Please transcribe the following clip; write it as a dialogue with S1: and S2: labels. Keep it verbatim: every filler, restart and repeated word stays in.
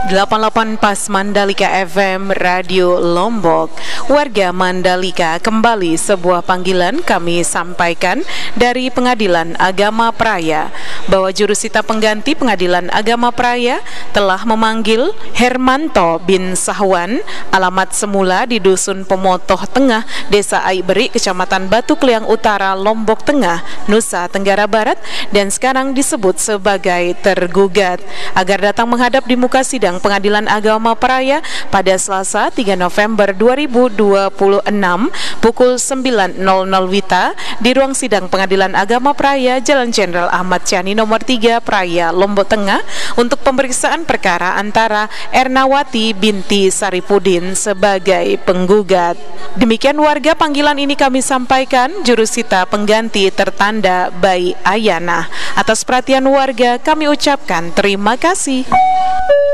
S1: delapan puluh delapan Pas Mandalika F M Radio Lombok. Warga Mandalika, kembali sebuah panggilan kami sampaikan dari Pengadilan Agama Praia bahwa jurusita pengganti Pengadilan Agama Praia telah memanggil Hermanto bin Sahwan, alamat semula di Dusun Pemotoh Tengah, Desa Aiberi, Kecamatan Batu Kliang Utara, Lombok Tengah, Nusa Tenggara Barat, dan sekarang disebut sebagai tergugat, agar datang menghadap di muka sidang Pengadilan Agama Praia pada Selasa tiga November dua ribu dua puluh enam pukul sembilan nol nol Wita di ruang sidang Pengadilan Agama Praia, Jalan Jenderal Ahmad Yani nomor tiga, Praia, Lombok Tengah, untuk pemeriksaan perkara antara Ernawati binti Saripudin sebagai penggugat. Demikian warga, panggilan ini kami sampaikan jurusita pengganti tertanda Bayi Ayana. Atas perhatian warga kami ucapkan terima kasih.